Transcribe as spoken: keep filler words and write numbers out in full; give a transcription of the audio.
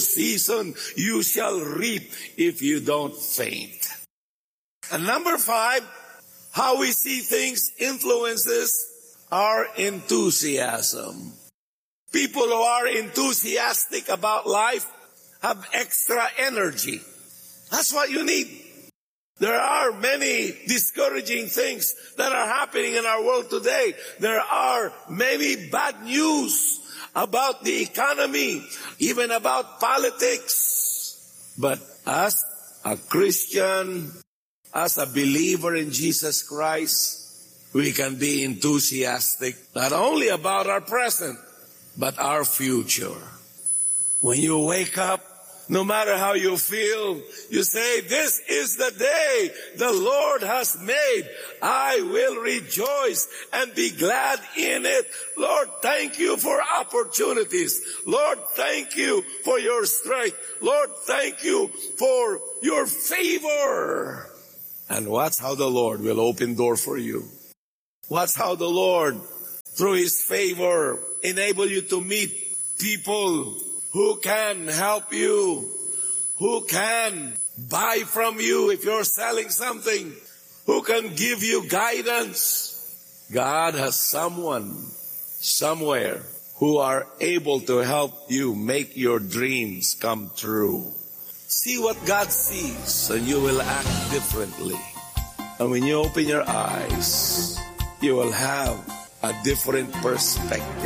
season you shall reap if you don't faint. And number five, how we see things influences our enthusiasm. People who are enthusiastic about life have extra energy. That's what you need. There are many discouraging things that are happening in our world today. There are many bad news about the economy, even about politics. But as a Christian, as a believer in Jesus Christ, we can be enthusiastic not only about our present, but our future. When you wake up, no matter how you feel, you say, this is the day the Lord has made. I will rejoice and be glad in it. Lord, thank you for opportunities. Lord, thank you for your strength. Lord, thank you for your favor. And watch how the Lord will open door for you. Watch how the Lord, through His favor, enable you to meet people who can help you, who can buy from you if you're selling something, who can give you guidance. God has someone, somewhere, who are able to help you make your dreams come true. See what God sees, and you will act differently. And when you open your eyes, you will have a different perspective.